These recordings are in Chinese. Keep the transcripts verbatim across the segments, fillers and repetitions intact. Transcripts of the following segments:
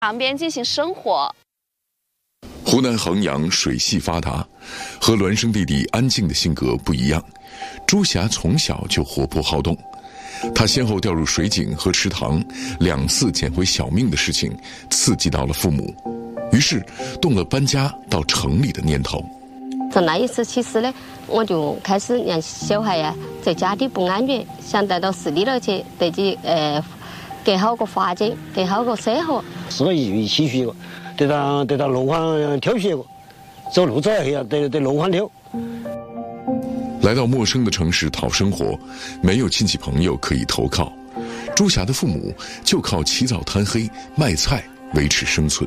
旁边进行生活。 湖南衡阳水系发达，和孪生弟弟安静的性格不一样。朱霞从小就活泼好动，她先后掉入水井和池塘，两次捡回小命的事情刺激到了父母，于是动了搬家到城里的念头。 从那一次起始呢，我就开始让小孩呀、啊、在家里不安全，想带到市里头去，得去呃给好个环境，给好个生活。 四个一起学过，得到得到龙环跳学过，走路走下去啊，得得龙环跳。 来到陌生的城市讨生活，没有亲戚朋友可以投靠，朱霞的父母就靠起早贪黑卖菜维持生存。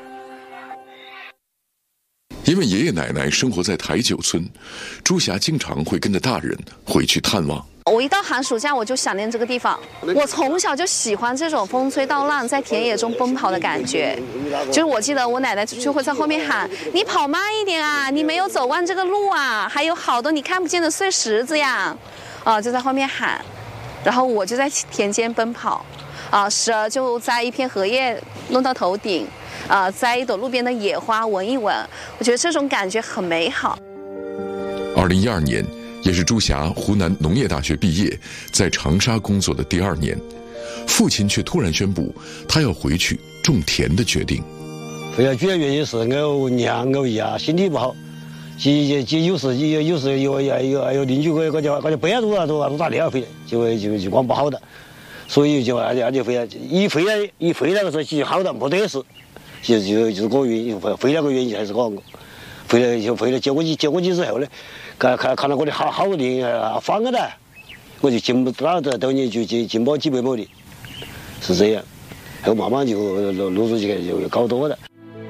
因为爷爷奶奶生活在台九村，朱霞经常会跟着大人回去探望。 我一到寒暑假我就想念这个地方，我从小就喜欢这种风吹稻浪在田野中奔跑的感觉。就是我记得我奶奶就会在后面喊，你跑慢一点啊，你没有走完这个路啊，还有好多你看不见的碎石子呀，啊、呃、就在后面喊，然后我就在田间奔跑，啊、呃、时而就摘一片荷叶弄到头顶，啊、呃、摘一朵路边的野花闻一闻，我觉得这种感觉很美好。 二零一二年也是朱霞湖南农业大学毕业，在长沙工作的第二年，父亲却突然宣布他要回去种田的决定。 回来主要原因是我娘我爷身体不好，即即有时有有时有有有有邻居个个叫个叫背啊都啊都啊都打电话回来，就就就光不好的，所以就俺就俺就回来，一回来一回来的时候其实好的没得事，就就就是个原因，回来个原因还是个回来就回来接过去接过去之后呢。看看看到我的好好的放了的，我就进不到这多年就进进不几百亩的，是这样，然后慢慢就陆陆续续就搞多了。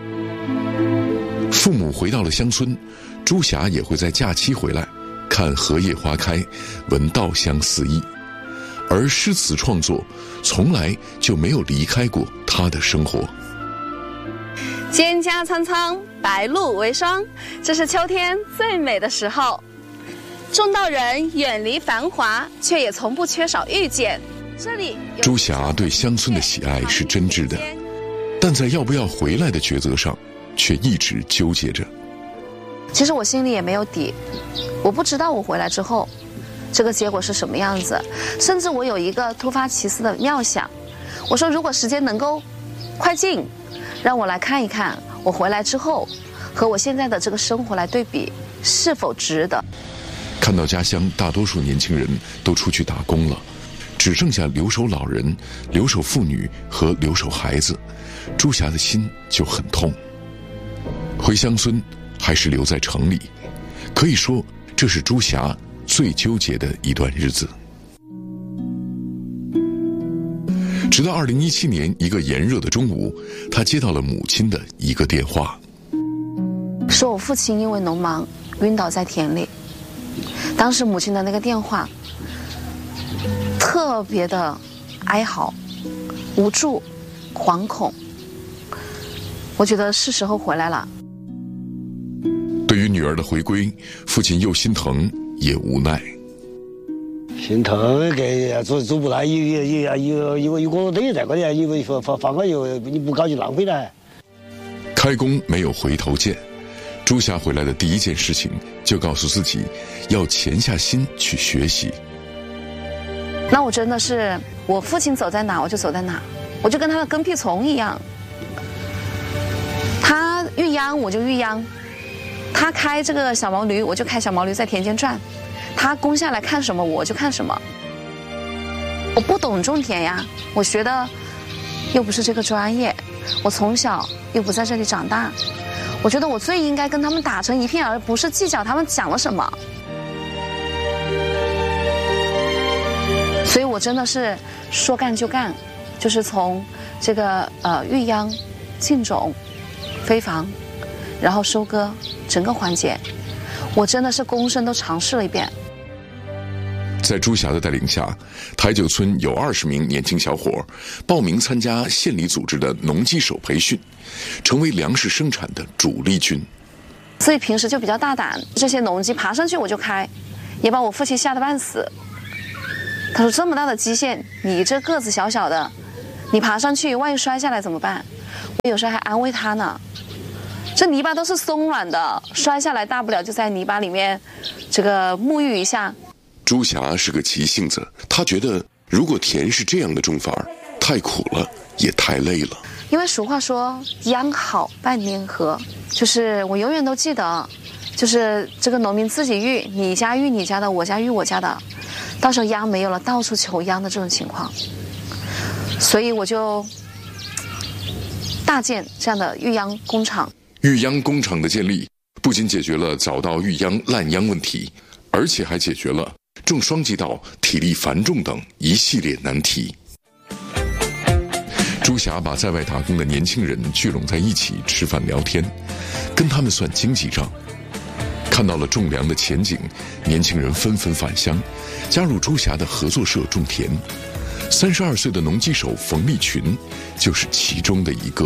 父母回到了乡村，朱霞也会在假期回来，看荷叶花开，闻稻香四溢，而诗词创作从来就没有离开过她的生活。 蒹葭苍苍，白露为霜，这是秋天最美的时候。种稻人远离繁华，却也从不缺少遇见。这里， 朱霞对乡村的喜爱是真挚的，但在要不要回来的抉择上，却一直纠结着。 其实我心里也没有底，我不知道我回来之后，这个结果是什么样子。甚至我有一个突发奇思的妙想，我说如果时间能够快进，让我来看一看我回来之后和我现在的这个生活来对比是否值得。 看到家乡大多数年轻人都出去打工了，只剩下留守老人、留守妇女和留守孩子，朱霞的心就很痛。回乡村还是留在城里，可以说这是朱霞最纠结的一段日子。直到二零一七年一个炎热的中午，他接到了母亲的一个电话， 说我父亲因为农忙晕倒在田里。当时母亲的那个电话特别的哀嚎、无助、惶恐，我觉得是时候回来了。 对于女儿的回归，父亲又心疼也无奈。 心疼给做做不来，有有有有有有个等于在个的，因为放放放个又你不搞就浪费了。 开工没有回头箭，朱霞回来的第一件事情就告诉自己，要潜下心去学习。 那我真的是，我父亲走在哪我就走在哪，我就跟他的跟屁虫一样。他育秧我就育秧，他开这个小毛驴我就开小毛驴在田间转。他攻下来看什么我就看什么。我不懂种田呀，我学的又不是这个专业，我从小又不在这里长大，我觉得我最应该跟他们打成一片，而不是计较他们讲了什么。所以我真的是说干就干，就是从这个呃育秧、浸种、飞防，然后收割整个环节，我真的是躬身都尝试了一遍。 在朱霞的带领下，台九村有二十名年轻小伙报名参加县里组织的农机手培训，成为粮食生产的主力军。 所以平时就比较大胆，这些农机爬上去我就开，也把我父亲吓得半死。他说这么大的机械，你这个子小小的，你爬上去万一摔下来怎么办？ 有时候还安慰他呢。这泥巴都是松软的，摔下来大不了就在泥巴里面这个沐浴一下。 朱霞是个急性子，她觉得如果田是这样的种法，太苦了，也太累了。 因为俗话说秧好半年禾，就是我永远都记得，就是这个农民自己育，你家育你家的，我家育我家的，到时候秧没有了，到处求秧的这种情况。所以我就大建这样的育秧工厂。 育秧工厂的建立，不仅解决了早稻育秧滥秧问题，而且还解决了种双季稻体力繁重等一系列难题。朱霞把在外打工的年轻人聚拢在一起吃饭聊天，跟他们算经济账。看到了种粮的前景，年轻人纷纷返乡，加入朱霞的合作社种田。三十二岁的农机手冯立群就是其中的一个。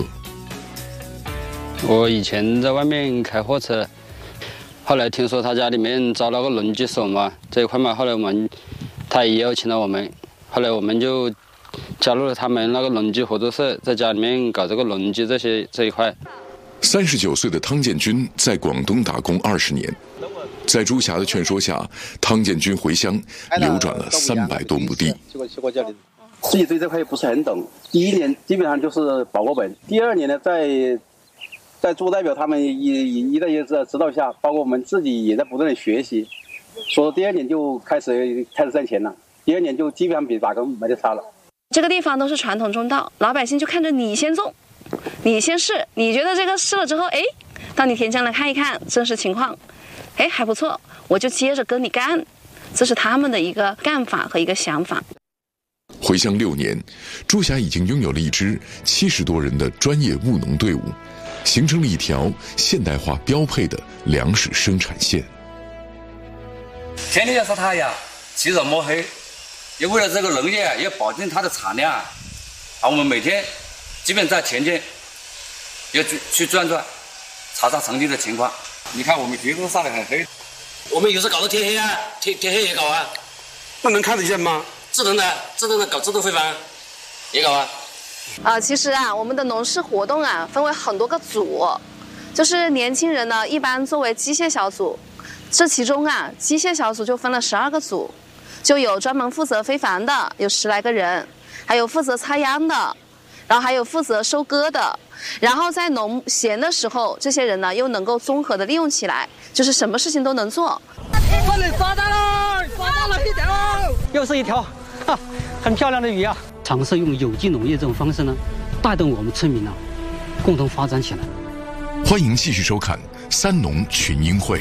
我以前在外面开货车，后来听说他家里面招了个农机手嘛，这一块嘛，后来我们他也邀请了我们，后来我们就加入了他们那个农机合作社，在家里面搞这个农机这些这一块。 三十九岁的汤建军在广东打工二十年，在朱霞的劝说下，汤建军回乡流转了三百多亩地。 自己对这块不是很懂，第一年基本上就是保过本，第二年呢，在在朱代表他们一一代一代指导下，包括我们自己也在不断的学习，所以第二年就开始开始赚钱了，第二年就基本上比打工没得差了。 这个地方都是传统种稻，老百姓就看着你先种，你先试，你觉得这个试了之后，哎，到你田间来看一看真实情况，哎还不错，我就接着跟你干，这是他们的一个干法和一个想法。 回乡六年，朱霞已经拥有了一支七十多人的专业务农队伍，形成了一条现代化标配的粮食生产线。 天天要晒太阳，起早摸黑，也为了这个农业要保证它的产量啊，我们每天基本在田间要去去转转，查查成绩的情况。你看我们皮肤晒得很黑， 我们有时搞到天黑啊，天天黑也搞啊。 那能看得见吗？ 智能的，智能的搞自动飞帆也搞啊。 啊，其实啊，我们的农事活动啊，分为很多个组，就是年轻人呢，一般作为机械小组，这其中啊，机械小组就分了十二个组，就有专门负责飞帆的，有十来个人，还有负责插秧的，然后还有负责收割的，然后在农闲的时候，这些人呢又能够综合的利用起来，就是什么事情都能做。 这里抓到了，抓到了一条，又是一条，哈，很漂亮的鱼啊！ 尝试用有机农业这种方式呢，带动我们村民呢，共同发展起来。 欢迎继续收看三农群英会。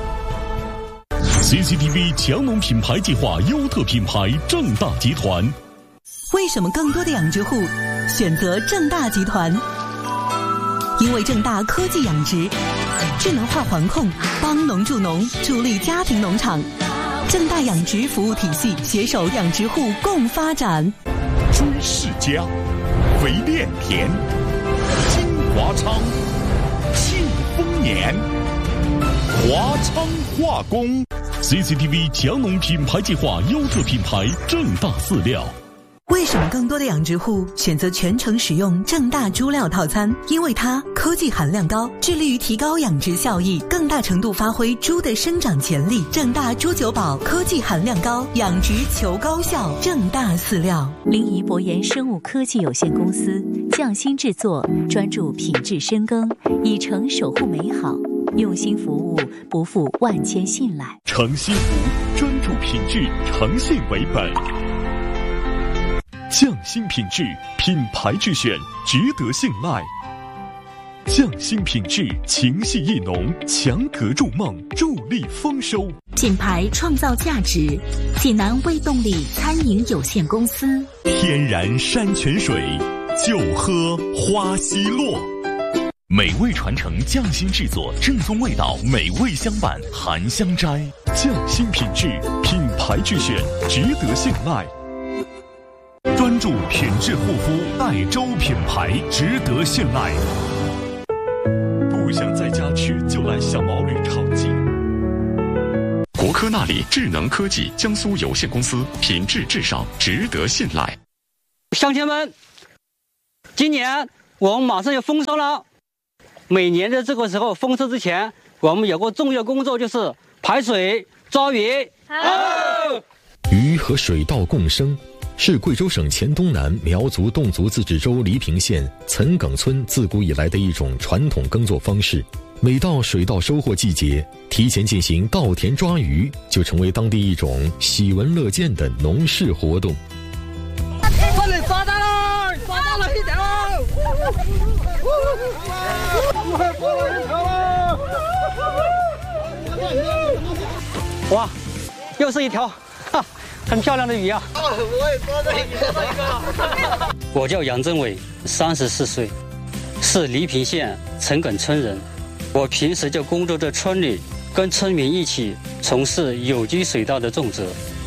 C C T V 强农品牌计划优特品牌正大集团。 为什么更多的养殖户选择正大集团？因为正大科技养殖，智能化环控，帮农助农，助力家庭农场。正大养殖服务体系携手养殖户共发展。 朱世家、肥炼田、金华昌、庆丰年、华昌化工。C C T V 强农品牌计划优特品牌正大饲料。 为什么更多的养殖户选择全程使用正大猪料套餐？因为它科技含量高，致力于提高养殖效益，更大程度发挥猪的生长潜力。正大猪九宝科技含量高，养殖求高效。正大饲料。 临沂博研生物科技有限公司匠心制作，专注品质深耕，以诚守护美好，用心服务，不负万千信赖。 诚心服，专注品质，诚信为本。匠心品质，品牌之选，值得信赖。匠心品质，情系意浓，强格筑梦，助力丰收。 品牌创造价值，济南微动力餐饮有限公司。 天然山泉水，就喝花溪洛。美味传承，匠心制作，正宗味道，美味相伴，含香斋。匠心品质，品牌之选，值得信赖。专注品质护肤，代州品牌值得信赖。不想在家吃，就来小毛驴炒鸡。 国科纳里智能科技江苏有限公司，品质至上，值得信赖。 乡亲们，今年我们马上要丰收了。每年的这个时候丰收之前，我们有个重要工作就是排水抓鱼。好， 鱼和水稻共生，是贵州省黔东南苗族侗族自治州黎平县岑埂村自古以来的一种传统耕作方式。每到水稻收获季节，提前进行稻田抓鱼，就成为当地一种喜闻乐见的农事活动。 快点抓到了，抓到了一条！哇，又是一条，哈，很漂亮的鱼啊！我也抓到一个。我叫杨振伟，三十四岁，是黎平县岑埂村人。我平时就工作在村里，跟村民一起从事有机水稻的种植。